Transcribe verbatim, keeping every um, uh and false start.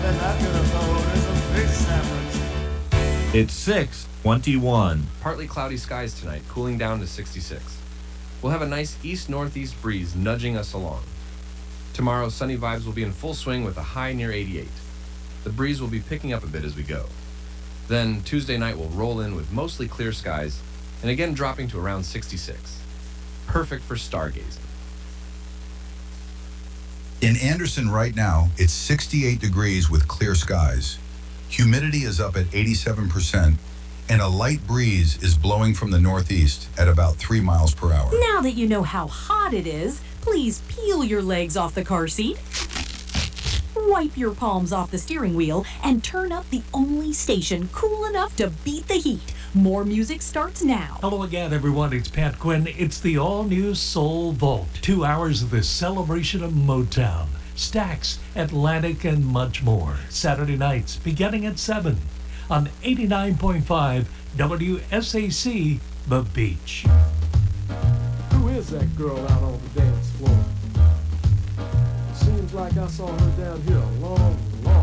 then I'm gonna throw in some fish sandwich. It's six twenty-one. Partly cloudy skies tonight, cooling down to sixty-six. We'll have a nice east-northeast breeze nudging us along. Tomorrow, sunny vibes will be in full swing with a high near eighty-eight. The breeze will be picking up a bit as we go. Then Tuesday night will roll in with mostly clear skies and again dropping to around sixty-six. Perfect for stargazing. In Anderson right now, it's sixty-eight degrees with clear skies. Humidity is up at eighty-seven percent, and a light breeze is blowing from the northeast at about three miles per hour. Now that you know how hot it is, please peel your legs off the car seat, wipe your palms off the steering wheel, and turn up the only station cool enough to beat the heat. More music starts now. Hello again, everyone. It's Pat Quinn. It's the all-new Soul Vault. Two hours of the celebration of Motown, Stax, Atlantic, and much more. Saturday nights beginning at seven on eighty-nine point five W S A C, The Beach. Who is that girl out on the dance floor? Seems like I saw her down here a long, long